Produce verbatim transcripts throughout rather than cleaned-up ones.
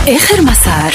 آخر مسار.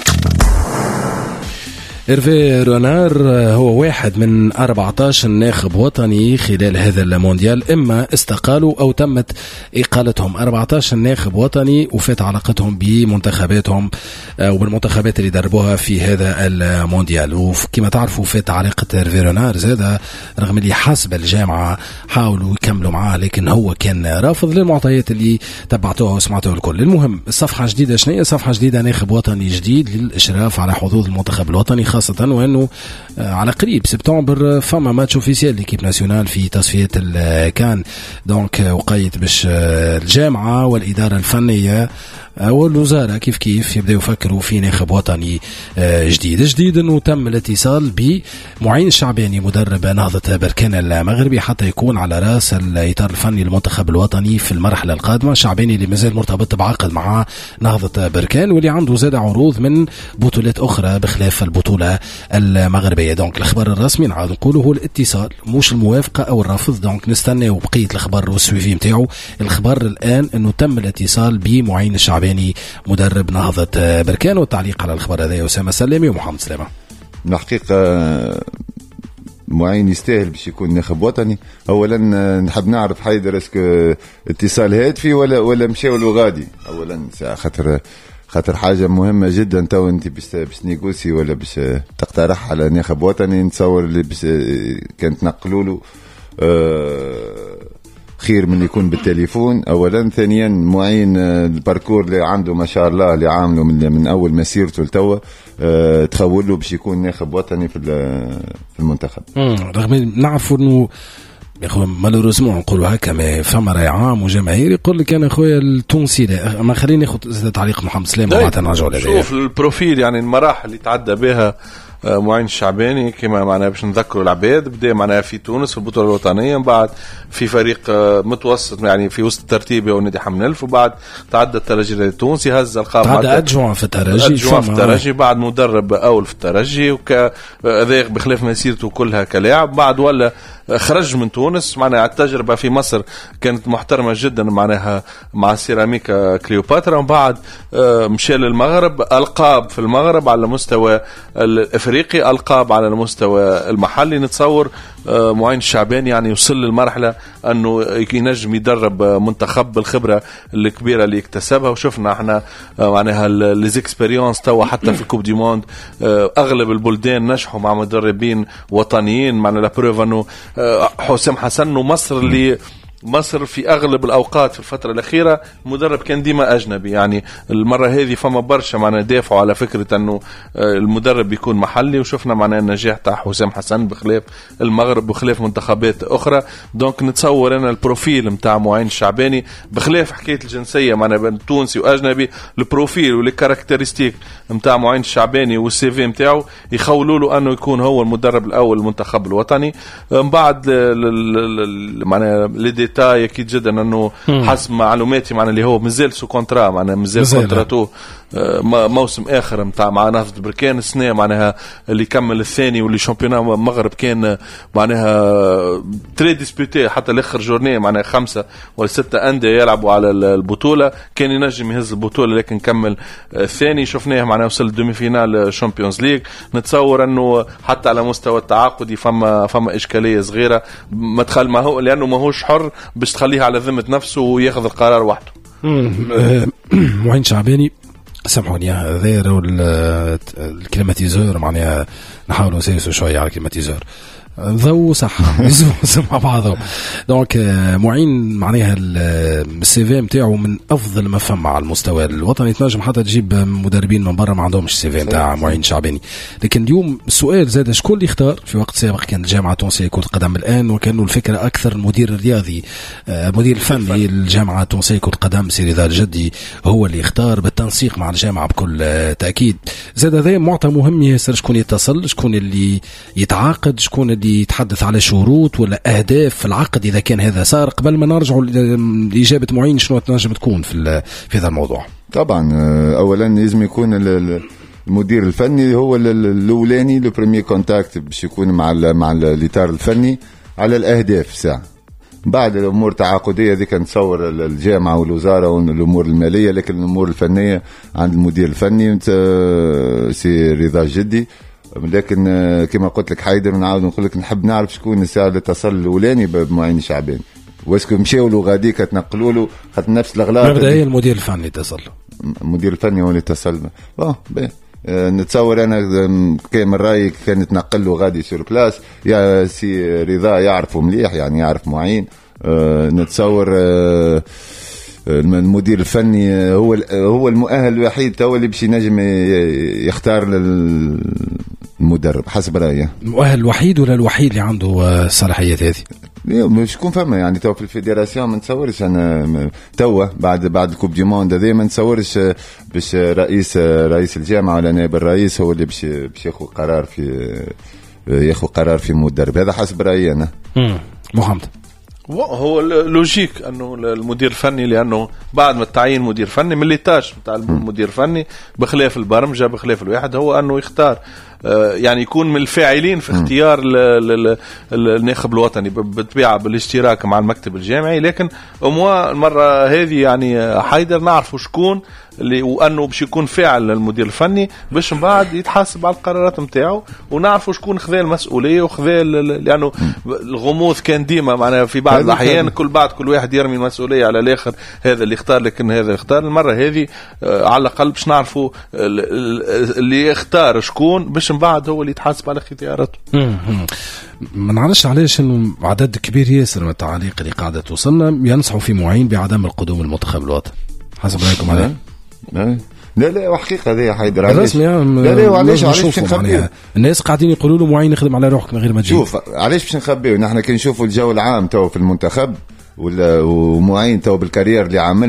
إيرفي رونار هو واحد من أربعة عشر ناخب وطني خلال هذا المونديال، إما استقالوا أو تمت إقالتهم. أربعة عشر ناخب وطني وفات علاقتهم بمنتخباتهم وبالمنتخبات اللي دربوها في هذا المونديال. وكما تعرفوا فات علاقة إيرفي رونار زادة، رغم اللي حسب الجامعة حاولوا يكملوا معاه لكن هو كان رافض للمعطيات اللي تبعتوها وسمعتوها الكل. المهم الصفحة جديدة، شنية صفحة جديدة؟ ناخب وطني جديد للإشراف على حظوظ المنتخب الوطني، خاصة وأنه على قريب سبتمبر فما ماتش اوفيسيال ليكيب ناسيونال في تصفية الكان. دونك وقيت باش الجامعة والإدارة الفنية والوزارة كيف كيف يبدأوا يفكروا في ناخب وطني جديد. جديد أنه تم الاتصال بمعين الشعباني مدرب نهضة بركان المغربي حتى يكون على رأس الإطار الفني للمنتخب الوطني في المرحلة القادمة. شعباني اللي مازال مرتبط بعقد مع نهضة بركان واللي عنده زاد عروض من بطولات أخرى بخلاف البطولة المغربية. دونك الأخبار الرسمي نعاد نقوله هو الاتصال مش الموافقة أو الرفض. دونك نستنى وبقية الأخبار والسويفي متاعه. الخبر الآن أنه تم الاتصال بمعين الشعباني مدرب نهضة بركان. والتعليق على الخبر هذا أسامة سلامي ومحمد سلامة. الحقيقة معين يستاهل باش يكون ناخب وطني. اولا نحب نعرف حيدر اسكو اتصال هاتفي ولا ولا مشاو له غادي. اولا خاطر خاطر حاجه مهمه جدا. تو انت باش باش نيغوسي ولا باش تقترح على ناخب وطني، نتصور اللي باش كانت نقلوا له أه خير من يكون بالتليفون. اولا ثانيا معين الباركور اللي عنده ما شاء الله اللي عامله من, من اول مسيرته لتوا أه تخول له باش يكون ناخب وطني في في المنتخب. رغم نعرفوا انه يا اخويا مالوروزمون نقولوا هكا ما فما راي عام وجماهيري يقول لك انا اخويا التونسي. ما خليني ناخذ تعليق محمد سلام وبعد نرجعوا لهذا. شوف البروفيل يعني المراحل اللي تعدى بها معين الشعباني كما معناها باش نذكروا العباد. بدا معناها في تونس في البطوله الوطنيه، من بعد في فريق متوسط يعني في وسط الترتيب هو نادي حمل الف، وبعد تعدى الترجي التونسي هز القاب تعدى ادجوان في الترجي ادجوان في الترجي بعد مدرب اول في الترجي وكذا بخلاف مسيرته كلها كلاعب. بعد ولا خرج من تونس معناها التجربه في مصر كانت محترمه جدا معناها مع سيراميكا كليوباترا، ومن بعد مشى للمغرب القاب في المغرب على مستوى الافريقي، القاب على المستوى المحلي. نتصور معين الشعباني يعني يوصل للمرحله انه ينجم يدرب منتخب بالخبره الكبيره اللي اكتسبها. وشفنا احنا معناها ليزيكسبيريونس توا حتى في كوب دي موند اغلب البلدان نجحوا مع مدربين وطنيين. معنا لا بروف انه حسام حسن ومصر اللي مصر في أغلب الأوقات في الفترة الأخيرة مدرب كان ديما أجنبي. يعني المرة هذه فما برشا معنا دافعوا على فكرة أنه المدرب يكون محلي، وشفنا معنا النجاح تاع حسام حسن بخلاف المغرب بخلاف منتخبات أخرى. دونك نتصور أن البروفيل متاع معين الشعباني بخلاف حكاية الجنسية معنا بين تونسي وأجنبي، البروفيل والكاركترستيك متاع معين الشعباني والسيفي متاعه يخولوا له أنه يكون هو المدرب الأول المنتخب الوطني. من بعد معنا لدي تاي اكيد جدا انه حسب معلوماتي معنا اللي هو مازال سو كونترا معنا مازال كونتراتو موسم اخر نتاع مع نهضة بركان السنه معناها اللي كمل الثاني واللي شامبيون المغرب كان معناها تري ديسبوتي حتى الاخر جورنيه معناها خمسه ولا سته انديه يلعبوا على البطوله، كان ينجم يهز البطوله لكن كمل الثاني. شفناه معناها وصل للدومي فينال شامبيونز ليج. نتصور انه حتى على مستوى التعاقدي فما فما اشكاليه صغيره ما تخل ما هو لانه ماهوش حر باش تخليها على ذمه نفسه وياخذ القرار وحده. معين شعباني سامحوني هذا الكليماتيزور معناها نحاولوا نسيسوا شويه على الكليماتيزور ضو صح يزوم مع بعضهم. دونك معين معناها السي في نتاعو من افضل ما فهم على المستوى الوطني. تنجم حتى تجيب مدربين من برا ما عندهمش السي في نتاع معين شعباني. لكن اليوم السؤال زاد شكون اللي اختار؟ في وقت سابق كان الجامعه التونسيه كره القدم، الان وكانوا الفكره اكثر المدير الرياضي المدير الفني الجامعه التونسيه كره القدم سيري ذا الجدي هو اللي اختار بالتنسيق مع الجامعه بكل تاكيد. زاد هذا معطى مهم ياسر، شكون يتصل، شكون اللي يتعاقد، شكون اللي يتحدث على شروط ولا أهداف في العقد إذا كان هذا صار، قبل ما نرجعوا لإجابة معين شنو تنجم تكون في في هذا الموضوع. طبعا أولا لازم يكون المدير الفني هو الأولاني لو بريمير كونتاكت باش يكون مع مع الإطار الفني على الأهداف ساعة. بعد الامور التعاقديه ذيك نتصور الجامعه والوزاره والامور الماليه، لكن الامور الفنيه عند المدير الفني سي رضا جدي. لكن كما قلت لك حيدر، ونعاود نقول لك نحب نعرف شكون الساعه اللي اتصل الاولاني بمعين شعبان، واسكو مشاو له غادي كتنقلوا له خاطر نفس الاغلاط. مبدئيا المدير الفني اتصل، المدير الفني هو اللي اتصل. اه باهي، نتصور انا كان من رايي كان يتنقل له غادي سور بلاس، يا سي رضا يعرفه مليح يعني يعرف معين. أه نتصور أه المدير الفني هو هو المؤهل الوحيد تو اللي باش ينجم يختار للمدرب حسب رايي. المؤهل الوحيد ولا الوحيد اللي عنده الصلاحيات هذه؟ مش كون فما يعني تو في الفيدراسيون ما نتصورش انا توا بعد بعد الكوب دي موند هذه ما نتصورش باش رئيس رئيس الجامعه ولا نائب الرئيس هو اللي باش باش ياخذ قرار في ياخذ قرار في مدرب. هذا حسب رايي انا. امم محمد هو لوجيك انه المدير الفني، لانه بعد ما تعيين مدير فني من ليتاج نتاع المدير الفني بخلاف البرمجه بخلاف الواحد هو انه يختار يعني يكون من الفاعلين في اختيار الناخب الوطني بالطبيعه بالاشتراك مع المكتب الجامعي. لكن اموا المره هذه يعني حيدر نعرفوا شكون اللي وانه باش يكون فاعل المدير الفني باش من بعد يتحاسب على القرارات نتاعو، ونعرفوا شكون خذا المسؤوليه وخذا، لانه الغموض كان ديما معناها في بعض الاحيان كل بعد كل واحد يرمي المسؤوليه على الاخر، هذا اللي اختار لكن هذا اختار. المره هذه على الاقل باش نعرفوا اللي اختار شكون باش من بعد هو اللي يتحاسب على اختياراته. ما نعرفش علاش انه عدد كبير ياسر من التعليق اللي قاعده توصلنا ينصحوا في معين بعدم القدوم المنتخب الوطني. حسب رايكم عليه؟ لا لا وحقيقه هذه حيدر علاش؟ لا لا وعلاش علاش نخبيو؟ الناس قاعدين يقولوا له معين يخدم على روحك من غير ما تجي. شوف علاش باش نخبيو؟ نحن كي نشوفوا الجو العام تو في المنتخب ومعين تو بالكارير اللي عمل